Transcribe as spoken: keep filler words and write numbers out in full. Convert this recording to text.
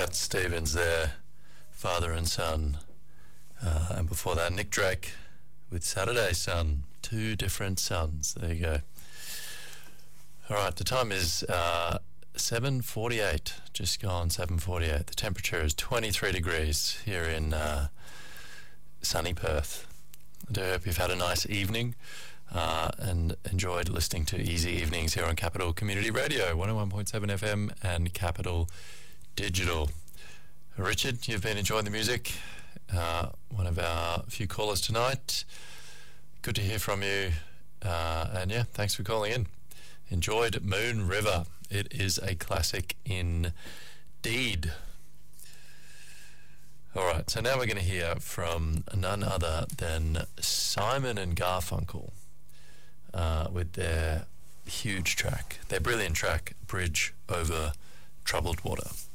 Cat Stevens there, Father and Son. Uh, and before that, Nick Drake with Saturday Sun. Two different suns. There you go. All right, the time is uh, seven forty-eight. Just gone seven forty-eight. The temperature is twenty-three degrees here in uh, sunny Perth. I do hope you've had a nice evening uh, and enjoyed listening to Easy Evenings here on Capital Community Radio, one oh one point seven F M and Capital Digital. Richard, you've been enjoying the music. Uh, one of our few callers tonight. Good to hear from you. Uh, and yeah, thanks for calling in. Enjoyed Moon River. It is a classic indeed. All right, so now we're going to hear from none other than Simon and Garfunkel uh, with their huge track, their brilliant track, Bridge Over Troubled Water.